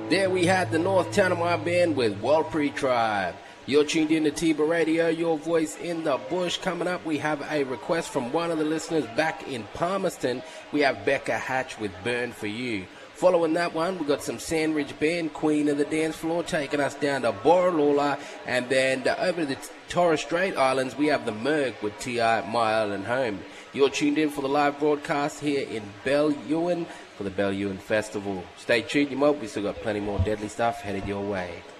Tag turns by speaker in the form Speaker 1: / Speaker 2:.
Speaker 1: There we had the North Tanami Band with Walpri Tribe. You're tuned in to Tiba Radio, your voice in the bush. Coming up, we have a request from one of the listeners back in Palmerston. We have Becca Hatch with Burn For You. Following that one, we got some Sandridge Band, Queen of the Dance Floor, taking us down to Borroloola. And then over to the Torres Strait Islands, we have the Merg with T.I. My Island Home. You're tuned in for the live broadcast here in Bellewain for the Bellewain Festival. Stay tuned, you mob. We still got plenty more deadly stuff headed your way.